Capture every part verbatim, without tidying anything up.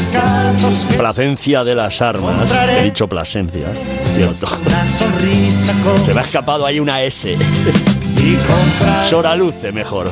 Plasencia de las Armas. He dicho Plasencia. Se me ha escapado ahí una S. Soraluce, mejor.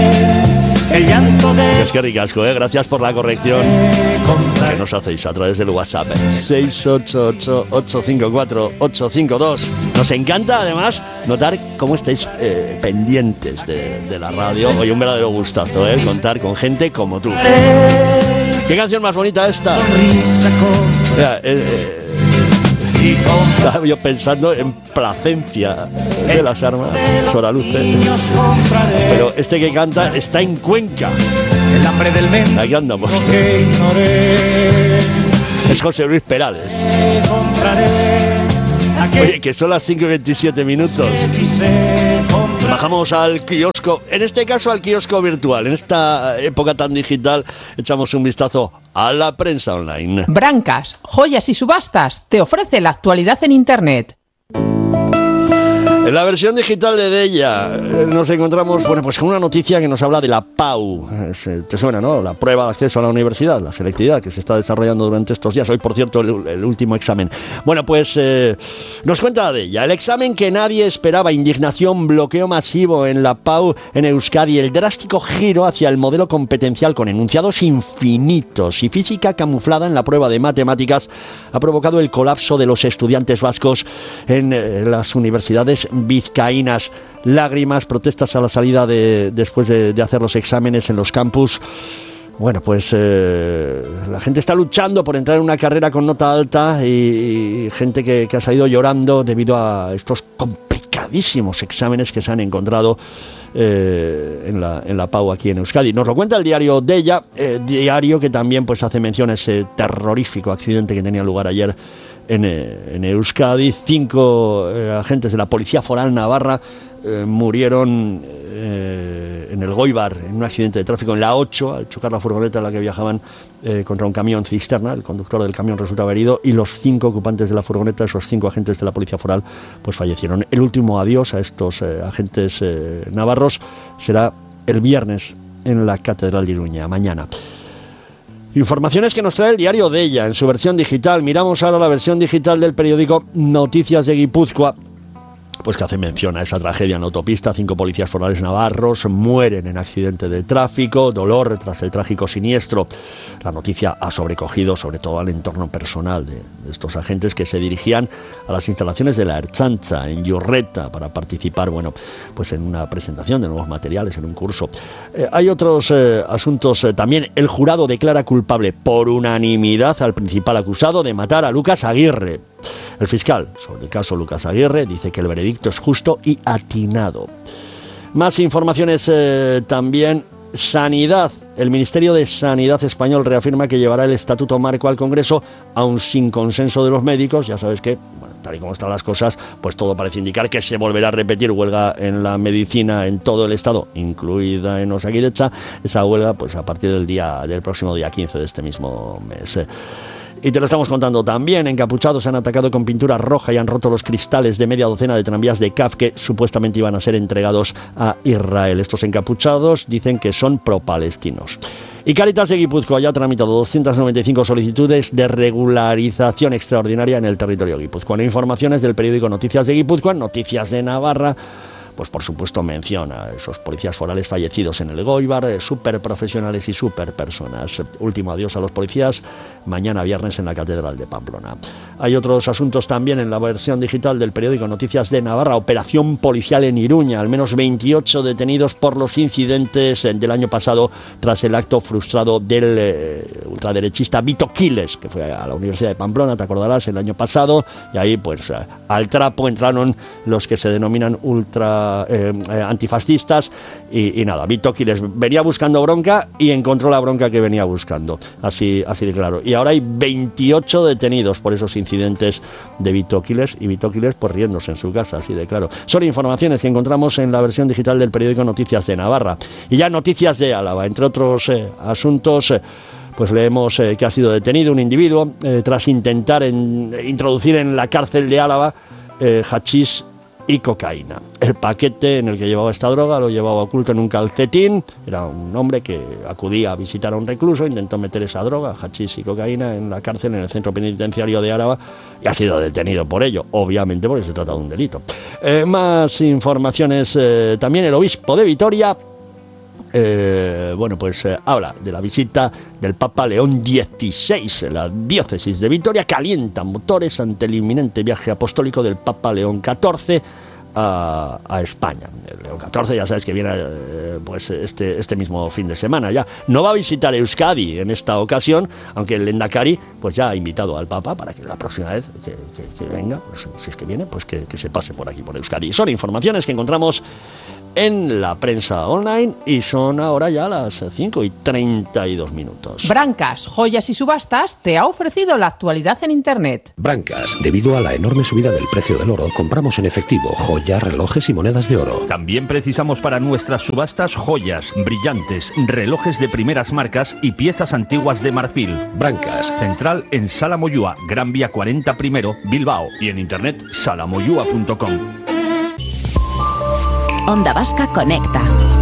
Es que ricasco, ¿eh? Gracias por la corrección que nos hacéis a través del WhatsApp. seis ocho ocho, ocho cinco cuatro, ocho cinco dos. Nos encanta, además, notar cómo estáis eh, pendientes de, de la radio. Hoy un verdadero gustazo, ¿eh? Contar con gente como tú. ¿Qué canción más bonita esta? Mira, eh, eh, estaba yo pensando en Plasencia de las Armas, Soraluce. Pero este que canta está en Cuenca. Aquí andamos. Es José Luis Perales. Oye, que son las cinco y veintisiete minutos. Bajamos al kiosco, en este caso al kiosco virtual. En esta época tan digital echamos un vistazo a la prensa online. Brancas, Joyas y Subastas te ofrece la actualidad en Internet. En la versión digital de Deia nos encontramos, bueno, pues con una noticia que nos habla de la P A U. Te suena, ¿no? La prueba de acceso a la universidad, la selectividad que se está desarrollando durante estos días. Hoy, por cierto, el, el último examen. Bueno, pues eh, nos cuenta Deia. El examen que nadie esperaba, indignación, bloqueo masivo en la P A U en Euskadi, el drástico giro hacia el modelo competencial con enunciados infinitos y física camuflada en la prueba de matemáticas ha provocado el colapso de los estudiantes vascos en eh, las universidades vizcaínas. Lágrimas, protestas a la salida de, después de, de hacer los exámenes en los campus. Bueno, pues eh, la gente está luchando por entrar en una carrera con nota alta y, y gente que, que ha salido llorando debido a estos complicadísimos exámenes que se han encontrado eh, en, la, en la P A U aquí en Euskadi. Nos lo cuenta el diario Deia, eh, diario que también pues hace mención a ese terrorífico accidente que tenía lugar ayer En, en Euskadi. Cinco eh, agentes de la Policía Foral Navarra eh, murieron eh, en el Goibar en un accidente de tráfico en la ocho al chocar la furgoneta en la que viajaban eh, contra un camión cisterna. El conductor del camión resultaba herido y los cinco ocupantes de la furgoneta, esos cinco agentes de la Policía Foral, pues fallecieron. El último adiós a estos eh, agentes eh, navarros será el viernes en la Catedral de Iruña, mañana. Informaciones que nos trae el diario Deia en su versión digital. Miramos ahora la versión digital del periódico Noticias de Guipúzcoa, pues que hace mención a esa tragedia en autopista. Cinco policías forales navarros mueren en accidente de tráfico, dolor tras el trágico siniestro. La noticia ha sobrecogido sobre todo al entorno personal de, de estos agentes que se dirigían a las instalaciones de la Ertzaintza en Iurreta para participar, bueno, pues en una presentación de nuevos materiales, en un curso. Eh, hay otros eh, asuntos eh, también. El jurado declara culpable por unanimidad al principal acusado de matar a Lucas Aguirre. El fiscal sobre el caso Lucas Aguirre dice que el veredicto es justo y atinado. Más informaciones eh, también. Sanidad. El Ministerio de Sanidad español reafirma que llevará el Estatuto Marco al Congreso, aun sin consenso de los médicos. Ya sabes que, bueno, tal y como están las cosas, pues todo parece indicar que se volverá a repetir huelga en la medicina en todo el Estado, incluida en Osakidecha. Esa huelga, pues a partir del día del próximo día quince de este mismo mes. Y te lo estamos contando también. Encapuchados han atacado con pintura roja y han roto los cristales de media docena de tranvías de C A F que supuestamente iban a ser entregados a Israel. Estos encapuchados dicen que son pro-palestinos. Y Cáritas de Guipúzcoa ya ha tramitado doscientas noventa y cinco solicitudes de regularización extraordinaria en el territorio guipuzcoano. Informaciones del periódico Noticias de Guipúzcoa, Noticias de Navarra. Pues por supuesto menciona a esos policías forales fallecidos en el Goibar, eh, súper profesionales y súper personas. Último adiós a los policías, mañana viernes en la Catedral de Pamplona. Hay otros asuntos también en la versión digital del periódico Noticias de Navarra. Operación policial en Iruña, al menos veintiocho detenidos por los incidentes del año pasado tras el acto frustrado del eh, ultraderechista Vito Quiles, que fue a la Universidad de Pamplona, te acordarás, el año pasado, y ahí pues al trapo entraron los que se denominan ultra Eh, eh, antifascistas y, y nada, Vito Quiles venía buscando bronca y encontró la bronca que venía buscando, así, así de claro. Y ahora hay veintiocho detenidos por esos incidentes de Vito Quiles, y Vito Quiles pues riéndose en su casa, así de claro. Son informaciones que encontramos en la versión digital del periódico Noticias de Navarra. Y ya Noticias de Álava, entre otros eh, asuntos, eh, pues leemos eh, que ha sido detenido un individuo eh, tras intentar en, introducir en la cárcel de Álava eh, hachís y cocaína. El paquete en el que llevaba esta droga lo llevaba oculto en un calcetín. Era un hombre que acudía a visitar a un recluso, intentó meter esa droga, hachís y cocaína, en la cárcel, en el centro penitenciario de Álava, y ha sido detenido por ello, obviamente porque se trata de un delito. Eh, más informaciones eh, también. El obispo de Vitoria Eh, bueno, pues eh, habla de la visita del Papa León dieciséis en la diócesis de Vitoria. Calienta motores ante el inminente viaje apostólico del Papa León catorce a, a España. El León catorce, ya sabes que viene eh, pues este, este mismo fin de semana ya. No va a visitar Euskadi en esta ocasión, aunque el Lehendakari pues ya ha invitado al Papa para que la próxima vez que, que, que venga, pues, si es que viene, pues que, que se pase por aquí, por Euskadi. Son informaciones que encontramos en la prensa online y son ahora ya las cinco y treinta y dos minutos. Brancas, Joyas y Subastas te ha ofrecido la actualidad en Internet. Brancas, debido a la enorme subida del precio del oro, compramos en efectivo joyas, relojes y monedas de oro. También precisamos para nuestras subastas joyas, brillantes, relojes de primeras marcas y piezas antiguas de marfil. Brancas. Central en Sala Moyúa, Gran Vía cuarenta primero, Bilbao, y en internet salamoyúa punto com. Onda Vasca Conecta.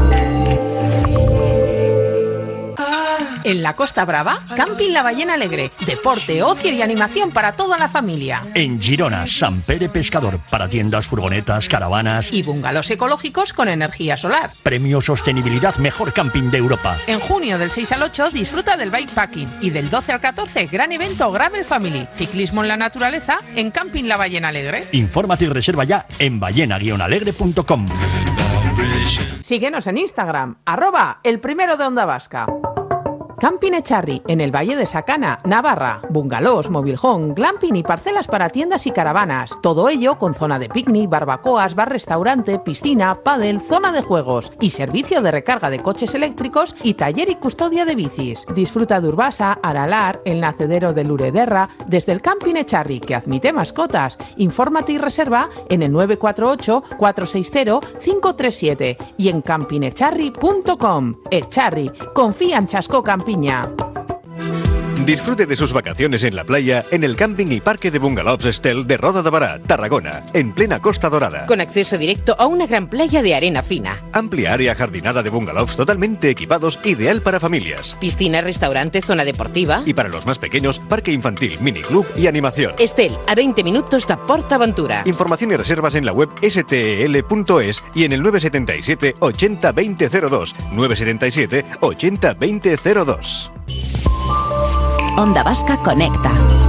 En la Costa Brava, Camping La Ballena Alegre. Deporte, ocio y animación para toda la familia. En Girona, Sant Pere Pescador, para tiendas, furgonetas, caravanas Y bungalows ecológicos con energía solar. Premio Sostenibilidad Mejor Camping de Europa. En junio del seis al ocho disfruta del bikepacking y del doce al catorce gran evento Gravel Family, ciclismo en la naturaleza en Camping La Ballena Alegre. Infórmate y reserva ya en ballena guion alegre punto com. Síguenos en Instagram, arroba el primero de Onda Vasca. Camping Echarri, en el Valle de Sacana, Navarra. Bungalows, mobilhome, glamping y parcelas para tiendas y caravanas. Todo ello con zona de picnic, barbacoas, bar-restaurante, piscina, pádel, zona de juegos y servicio de recarga de coches eléctricos y taller y custodia de bicis. Disfruta de Urbasa, Aralar, el nacedero de Lurederra, desde el Camping Echarri, que admite mascotas. Infórmate y reserva en el nueve cuatro ocho, cuatro seis cero, cinco tres siete y en camping echarri punto com. Echarri, confía en Chasco Campiña. Disfrute de sus vacaciones en la playa en el camping y parque de bungalows Estel de Roda de Bará, Tarragona, en plena Costa Dorada. Con acceso directo a una gran playa de arena fina. Amplia área jardinada de bungalows totalmente equipados, ideal para familias. Piscina, restaurante, zona deportiva. Y para los más pequeños, parque infantil, miniclub y animación. Estel, a veinte minutos de PortAventura. Información y reservas en la web ese te ele punto es y en el nueve siete siete, ochenta, veinte cero dos. nueve siete siete, ochenta, veinte cero dos. Onda Vasca Conecta.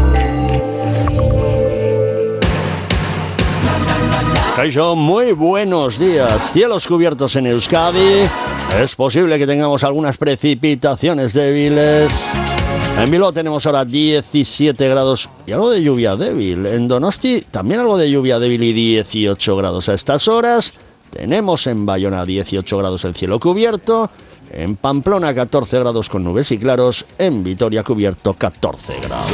Kaixo, muy buenos días. Cielos cubiertos en Euskadi. Es posible que tengamos algunas precipitaciones débiles. En Bilbao tenemos ahora diecisiete grados y algo de lluvia débil. En Donosti también algo de lluvia débil y dieciocho grados a estas horas. Tenemos en Bayona dieciocho grados el cielo cubierto. En Pamplona catorce grados con nubes y claros. En Vitoria cubierto catorce grados.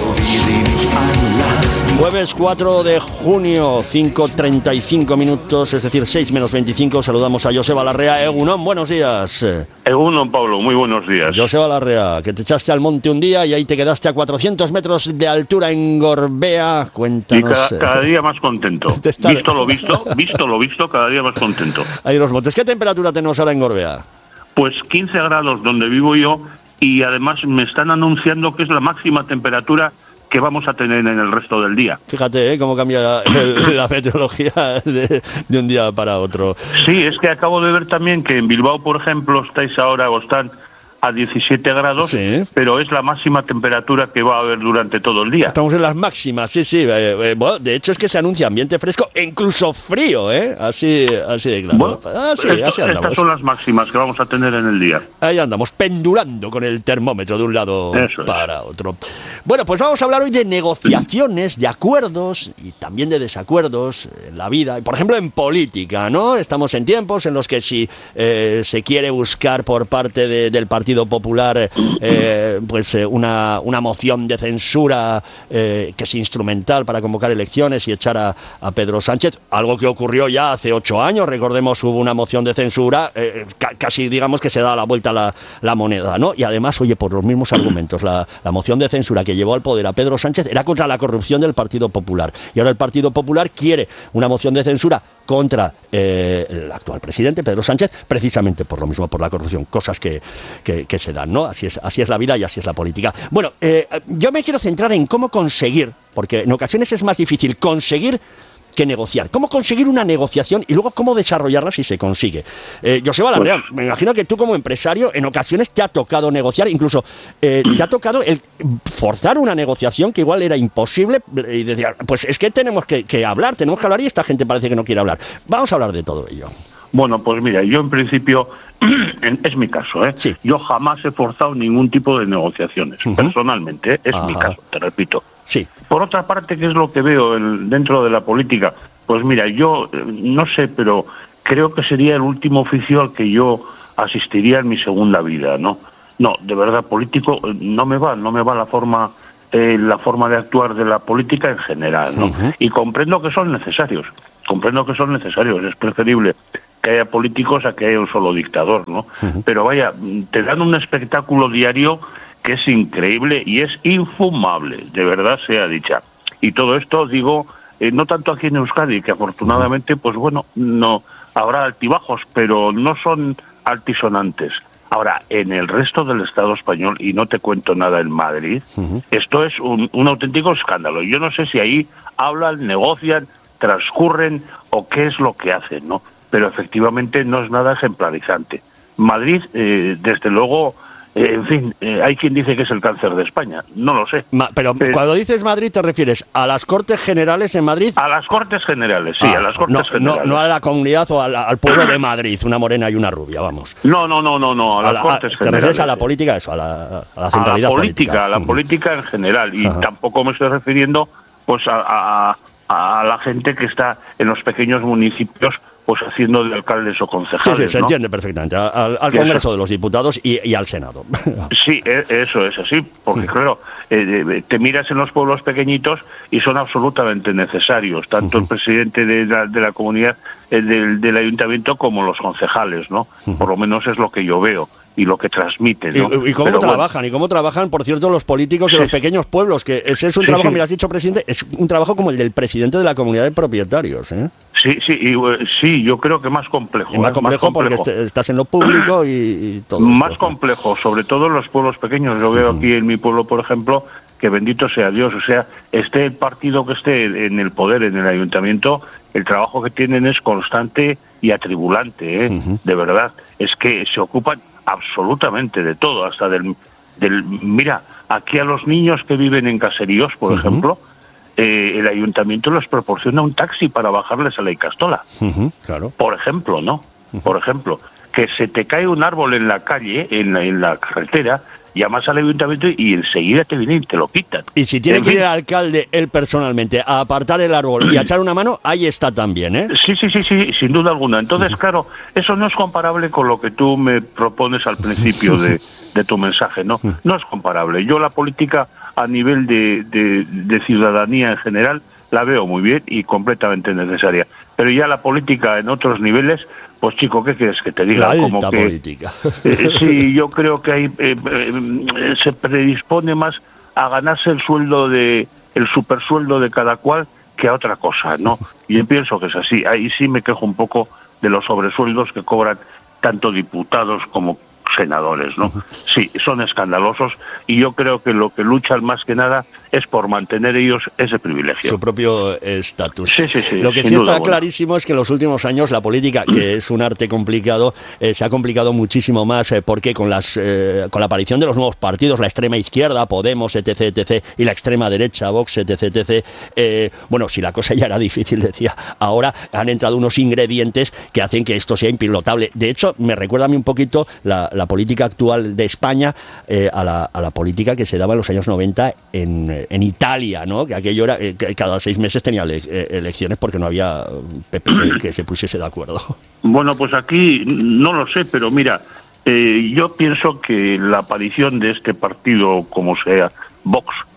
Jueves cuatro de junio, cinco treinta y cinco minutos, es decir, seis menos veinticinco. Saludamos a Joseba Larrea. Egunon, buenos días. Egunon, Pablo, muy buenos días. Joseba Larrea, que te echaste al monte un día y ahí te quedaste a cuatrocientos metros de altura en Gorbea. Cuéntanos. Y cada, cada día más contento. Estar... Visto lo visto, visto lo visto, cada día más contento. Ahí los montes. ¿Qué temperatura tenemos ahora en Gorbea? Pues quince grados donde vivo yo y además me están anunciando que es la máxima temperatura que vamos a tener en el resto del día. Fíjate, ¿eh? Cómo cambia el, la meteorología de, de un día para otro. Sí, es que acabo de ver también que en Bilbao, por ejemplo, estáis ahora o están a diecisiete grados, sí, pero es la máxima temperatura que va a haber durante todo el día. Estamos en las máximas, sí, sí. Eh, eh, bueno, de hecho es que se anuncia ambiente fresco e incluso frío, ¿eh? Así, así de claro. Bueno, ah, sí, esto, así andamos. Estas son las máximas que vamos a tener en el día. Ahí andamos, pendulando con el termómetro de un lado Eso para es. otro. Bueno, pues vamos a hablar hoy de negociaciones, de acuerdos y también de desacuerdos en la vida. Por ejemplo, en política, ¿no? Estamos en tiempos en los que si eh, se quiere buscar por parte de, del Partido Popular eh, pues eh, una, una moción de censura eh, que es instrumental para convocar elecciones y echar a, a Pedro Sánchez, algo que ocurrió ya hace ocho años. Recordemos, hubo una moción de censura, eh, ca- casi digamos que se da la vuelta la, la moneda, ¿no? Y además, oye, por los mismos argumentos, la, la moción de censura que llevó al poder a Pedro Sánchez era contra la corrupción del Partido Popular, y ahora el Partido Popular quiere una moción de censura contra eh, el actual presidente, Pedro Sánchez, precisamente por lo mismo, por la corrupción, cosas que, que, que se dan, ¿no? Así es, así es la vida y así es la política. Bueno, eh, yo me quiero centrar en cómo conseguir, porque en ocasiones es más difícil conseguir que negociar. ¿Cómo conseguir una negociación y luego cómo desarrollarla si se consigue? Eh, Joseba Larrea, me imagino que tú como empresario en ocasiones te ha tocado negociar, incluso eh, te ha tocado el forzar una negociación que igual era imposible y decir, pues es que tenemos que, que hablar, tenemos que hablar y esta gente parece que no quiere hablar. Vamos a hablar de todo ello. Bueno, pues mira, yo en principio, es mi caso, ¿eh? Sí. Yo jamás he forzado ningún tipo de negociaciones, uh-huh. personalmente, ¿eh? Es Ajá. mi caso, te repito. Sí. Por otra parte, ¿qué es lo que veo el, dentro de la política? Pues mira, yo eh, no sé, pero creo que sería el último oficio al que yo asistiría en mi segunda vida, ¿no? No, de verdad, político eh, no me va, no me va la forma, eh, la forma de actuar de la política en general, ¿no? Uh-huh. Y comprendo que son necesarios, comprendo que son necesarios, es preferible que haya políticos a que haya un solo dictador, ¿no? Uh-huh. Pero vaya, te dan un espectáculo diario que es increíble y es infumable, de verdad sea dicha. Y todo esto, digo, eh, no tanto aquí en Euskadi, que afortunadamente, pues bueno, no habrá altibajos, pero no son altisonantes. Ahora, en el resto del Estado español, y no te cuento nada en Madrid, uh-huh. esto es un, un auténtico escándalo. Yo no sé si ahí hablan, negocian, transcurren o qué es lo que hacen, ¿no? Pero efectivamente no es nada ejemplarizante. Madrid, eh, desde luego... Eh, en fin, eh, hay quien dice que es el cáncer de España, no lo sé. Ma, pero eh, cuando dices Madrid, ¿te refieres a las Cortes Generales en Madrid? A las Cortes Generales, sí, ah, a las Cortes no, Generales. No, no a la comunidad o al, al pueblo de Madrid, una morena y una rubia, vamos. No, no, no, no, no a, a las la, Cortes a, Generales. ¿Te refieres a la política, eso, a la, a la centralidad a la política? política? A la política en general, y Ajá. tampoco me estoy refiriendo pues a, a, a la gente que está en los pequeños municipios pues haciendo de alcaldes o concejales. Sí, sí, se ¿no? entiende perfectamente. Al, al Congreso de los Diputados y, y al Senado. Sí, eso es así, porque claro, eh, te miras en los pueblos pequeñitos y son absolutamente necesarios, tanto uh-huh. el presidente de la, de la comunidad, el del, del ayuntamiento, como los concejales, ¿no? Uh-huh. Por lo menos es lo que yo veo y lo que transmiten, ¿no? ¿Y, y cómo Pero trabajan? Bueno. ¿Y cómo trabajan, por cierto, los políticos de sí. los pequeños pueblos? Que ese es un sí, trabajo, sí. mira, has dicho, presidente, es un trabajo como el del presidente de la comunidad de propietarios, ¿eh? Sí, sí, y, sí, yo creo que más complejo. Y más, ¿eh? complejo más complejo porque estás en lo público y, y todo Más esto, complejo, ¿no? Sobre todo en los pueblos pequeños. Yo veo aquí en mi pueblo, por ejemplo, que bendito sea Dios, o sea, esté el partido que esté en el poder, en el ayuntamiento, el trabajo que tienen es constante y atribulante, ¿eh? Uh-huh. De verdad. Es que se ocupan absolutamente de todo, hasta del, del... Mira, aquí a los niños que viven en caseríos, por uh-huh. ejemplo, eh, el ayuntamiento les proporciona un taxi para bajarles a la Icastola. Uh-huh, claro. Por ejemplo, ¿no? Uh-huh. Por ejemplo, que se te cae un árbol en la calle, en la, en la carretera, llamas al ayuntamiento y enseguida te vienen y te lo quitan. Y si tiene que ir el alcalde, él personalmente, a apartar el árbol y a echar una mano, ahí está también, ¿eh? Sí, sí, sí, sí, sin duda alguna. Entonces, claro, eso no es comparable con lo que tú me propones al principio de, de tu mensaje, ¿no? No es comparable. Yo la política a nivel de, de, de ciudadanía en general la veo muy bien y completamente necesaria. Pero ya la política en otros niveles... Pues chico, ¿qué quieres que te diga? La alta Como que, política. Eh, sí, yo creo que ahí eh, eh, se predispone más a ganarse el sueldo de el supersueldo de cada cual que a otra cosa, ¿no? Y yo pienso que es así. Ahí sí me quejo un poco de los sobresueldos que cobran tanto diputados como senadores, ¿no? Sí, son escandalosos y yo creo que lo que luchan más que nada es por mantener ellos ese privilegio. Su propio estatus. Sí, sí, sí. Lo que sí duda, está clarísimo bueno. es que en los últimos años la política, que es un arte complicado, eh, se ha complicado muchísimo más eh, porque con las eh, con la aparición de los nuevos partidos, la extrema izquierda, Podemos, etc, etc, y la extrema derecha, Vox, etc, etc, eh, bueno, si la cosa ya era difícil, decía, ahora han entrado unos ingredientes que hacen que esto sea impilotable. De hecho, me recuerda a mí un poquito la, la política actual de España eh, a, la, a la política que se daba en los años noventa en, en Italia, ¿no? Que aquello era, eh, que cada seis meses tenía ele- elecciones porque no había P P que, que se pusiese de acuerdo. Bueno, pues aquí no lo sé, pero mira, eh, yo pienso que la aparición de este partido, como sea, Vox,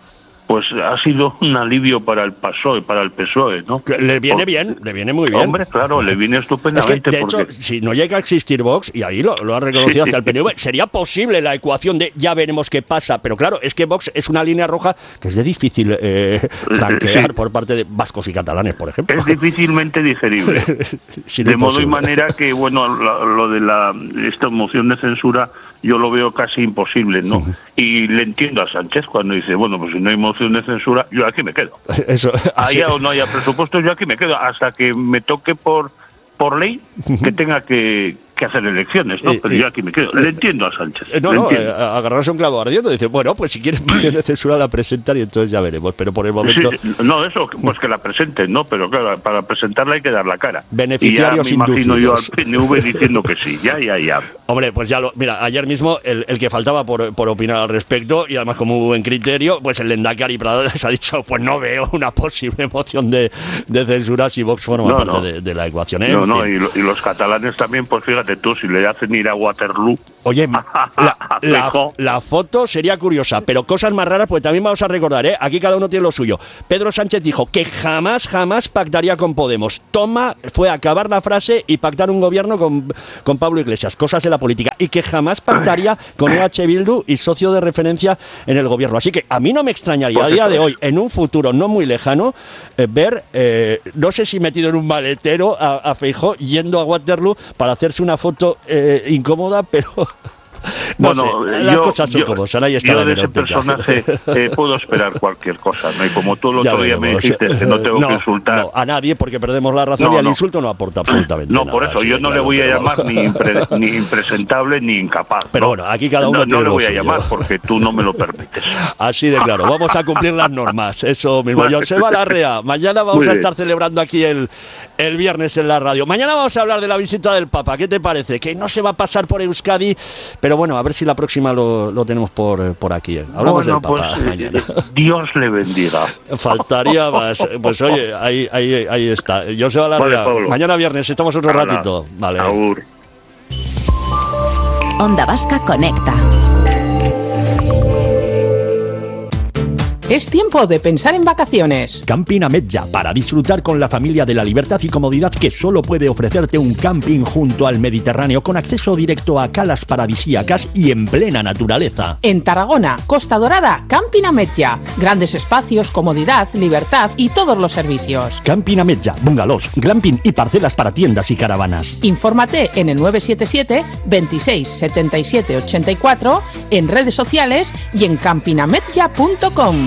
pues ha sido un alivio para el P S O E, para el P S O E, ¿no? Le viene Porque, bien, le viene muy bien. Hombre, claro, le viene estupendamente. Es que, de porque... hecho, si no llega a existir Vox, y ahí lo, lo ha reconocido Sí. hasta el P N V, sería posible la ecuación de ya veremos qué pasa. Pero claro, es que Vox es una línea roja que es de difícil eh, flanquear Sí. por parte de vascos y catalanes, por ejemplo. Es difícilmente digerible. Si no De modo imposible. y manera que, bueno, lo, lo de la esta moción de censura yo lo veo casi imposible, ¿no? Y le entiendo a Sánchez cuando dice, bueno, pues si no hay moción de censura, yo aquí me quedo. Eso, así- Haya o no haya presupuesto, yo aquí me quedo hasta que me toque por por ley que tenga que, que hacer elecciones, ¿no? Eh, Pero eh, yo aquí me quedo. Le entiendo a Sánchez. Eh, No, le no, entiendo. eh, agarrarse un clavo ardiendo. Dice, bueno, pues si quieren moción de censura la presentan y entonces ya veremos. Pero por el momento, Sí, no, eso, pues que la presenten, ¿no? Pero claro, para presentarla hay que dar la cara. Beneficiarios y ya me imagino yo al inducidos. P N V diciendo que sí, ya, ya, ya. hombre, pues ya lo. Mira, ayer mismo el, el que faltaba por, por opinar al respecto, y además como buen criterio, pues el Lendakari Pradas ha dicho, pues no veo una posible moción de, de censura si Vox forma No, parte no. De, de la ecuación. En No, no, fin. y, lo- y los catalanes también, pues fíjate tú, si le hacen ir a Waterloo. Oye, la, la, Feijóo. la foto sería curiosa, pero cosas más raras, pues también vamos a recordar, ¿eh? Aquí cada uno tiene lo suyo. Pedro Sánchez dijo que jamás, jamás pactaría con Podemos. Toma fue acabar la frase y pactar un gobierno con, con Pablo Iglesias, cosas de la política, y que jamás pactaría con E H Bildu y socio de referencia en el gobierno. Así que a mí no me extrañaría a día de hoy, en un futuro no muy lejano, eh, ver, eh, no sé si metido en un maletero a, a Feijóo yendo a Waterloo para hacerse una foto eh, incómoda, pero... No Bueno, sé, las yo- cosas son yo- como son, ahí está yo la de ese hemeroteca. personaje eh, puedo esperar cualquier cosa, ¿no? Y como tú el Ya otro día me veremos. dijiste que no tengo No, que insultar. no, a nadie porque perdemos la razón No, y el no. insulto no aporta absolutamente No, nada. por eso así yo de no le claro, voy a pero- llamar ni, impre- ni impresentable ni incapaz. Pero ¿no? bueno, aquí cada uno no, tiene no le lo voy a suyo. llamar porque tú no me lo permites. Así de claro, vamos a cumplir las normas, eso mismo. Joseba Larrea, mañana vamos Muy a bien. estar celebrando aquí el, el viernes en la radio. Mañana vamos a hablar de la visita del Papa, ¿qué te parece? Que no se va a pasar por Euskadi, pero bueno, a ver si la próxima lo, lo tenemos por, eh, por aquí. ¿eh? Hablamos Bueno, del Papa pues, eh, mañana. Dios le bendiga. Faltaría más. Pues oye, ahí, ahí, ahí está. Joseba Larrea, Vale, Pablo. mañana viernes estamos otro Hala. ratito. Vale. Agur. Onda Vasca Conecta. Es tiempo de pensar en vacaciones. Camping Ametlla, para disfrutar con la familia de la libertad y comodidad que solo puede ofrecerte un camping junto al Mediterráneo, con acceso directo a calas paradisíacas y en plena naturaleza. En Tarragona, Costa Dorada, Camping Ametlla. Grandes espacios, comodidad, libertad y todos los servicios. Camping Ametlla, bungalows, glamping y parcelas para tiendas y caravanas. Infórmate en el nueve siete siete, veintiséis, setenta y siete, ochenta y cuatro, en redes sociales y en campinametlla punto com.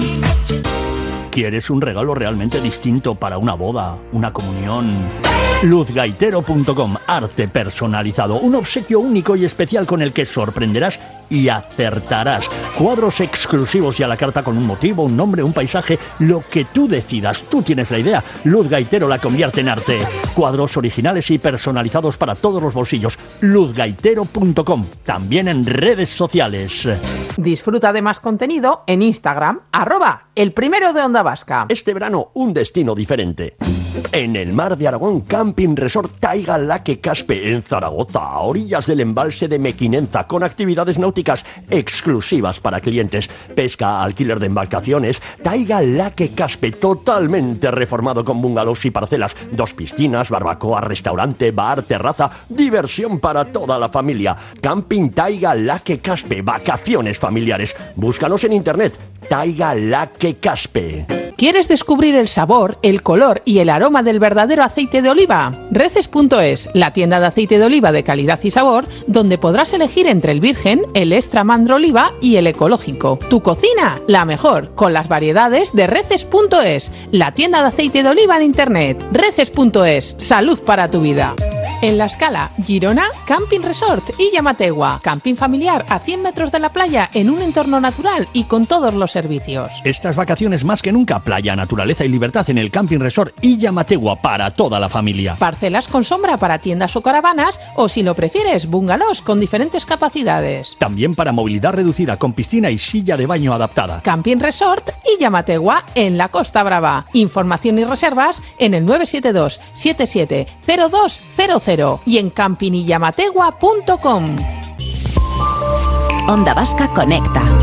¿Quieres un regalo realmente distinto para una boda, una comunión? luz gaitero punto com, arte personalizado, un obsequio único y especial con el que sorprenderás y acertarás. Cuadros exclusivos y a la carta con un motivo, un nombre, un paisaje, lo que tú decidas. Tú tienes la idea. Luz Gaitero la convierte en arte. Cuadros originales y personalizados para todos los bolsillos. luz gaitero punto com, también en redes sociales. Disfruta de más contenido en Instagram, arroba el primero de Onda Vasca. Este verano, un destino diferente. En el mar de Aragón, Camping Resort Taiga Laque Caspe, en Zaragoza, a orillas del embalse de Mequinenza, con actividades náuticas exclusivas para clientes, pesca, alquiler de embarcaciones. Taiga Laque Caspe, totalmente reformado con bungalows y parcelas, dos piscinas, barbacoa, restaurante, bar, terraza, diversión para toda la familia. Camping Taiga Laque Caspe, vacaciones familiares. Búscanos en internet, Taiga Laque Caspe. ¿Quieres descubrir el sabor, el color y el aroma del verdadero aceite de oliva? Reces punto es, la tienda de aceite de oliva de calidad y sabor, donde podrás elegir entre el virgen, el extra mandro oliva y el ecológico. Tu cocina, la mejor, con las variedades de Reces punto es, la tienda de aceite de oliva en internet. Reces punto es, salud para tu vida. En La Escala, Girona, Camping Resort y Llamategua. Camping familiar a cien metros de la playa en un entorno natural y con todos los servicios. Estas vacaciones más que nunca, playa, naturaleza y libertad en el Camping Resort y Llamategua para toda la familia. Parcelas con sombra para tiendas o caravanas o, si lo prefieres, bungalows con diferentes capacidades. También para movilidad reducida con piscina y silla de baño adaptada. Camping Resort y Llamategua en la Costa Brava. Información y reservas en el nueve siete dos, siete siete cero dos cero cero y en camping y llamategua punto com. Onda Vasca Conecta.